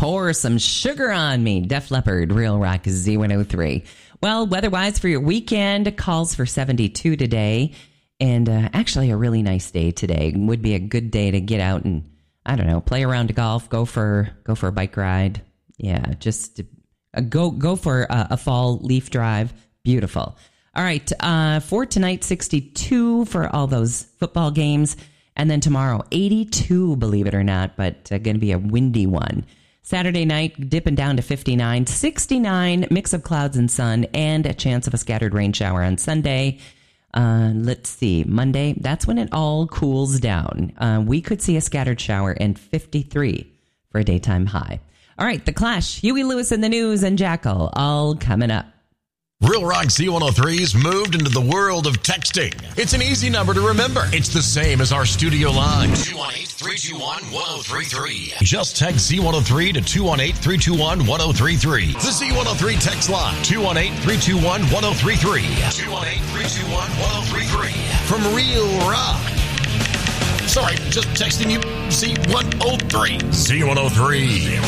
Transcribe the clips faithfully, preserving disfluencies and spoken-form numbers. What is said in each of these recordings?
Pour Some Sugar on Me. Def Leppard, Real Rock Z one oh three. Well, weather-wise for your weekend, calls for seventy-two today. And uh, actually a really nice day today. Would be a good day to get out and, I don't know, play around to golf, go for go for a bike ride. Yeah, just uh, go, go for a, a fall leaf drive. Beautiful. All right, uh, for tonight, sixty-two for all those football games. And then tomorrow, eighty-two, believe it or not, but uh, going to be a windy one. Saturday night, dipping down to fifty-nine, sixty-nine, mix of clouds and sun, and a chance of a scattered rain shower on Sunday. Uh, let's see, Monday, that's when it all cools down. Uh, we could see a scattered shower and fifty-three for a daytime high. All right, The Clash, Huey Lewis in the News, and Jackal, all coming up. Real Rock Z one oh three's moved into the world of texting. It's an easy number to remember. It's the same as our studio line. two one eight, three two one, one oh three three. Just text Z one oh three to two one eight, three two one, one oh three three. The Z one oh three text line. two one eight, three two one, one oh three three. two one eight, three two one, one oh three three. From Real Rock. Sorry, just texting you Z one oh three. Z one oh three.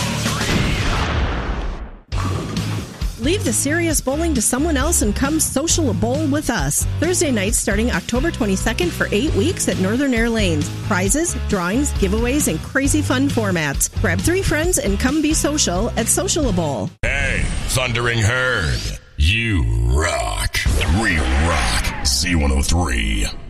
Leave the serious bowling to someone else and come social a bowl with us. Thursday nights starting October twenty-second for eight weeks at Northern Air Lanes. Prizes, drawings, giveaways, and crazy fun formats. Grab three friends and come be social at Social a Bowl. Hey, Thundering Herd, you rock. Real Rock Z one oh three.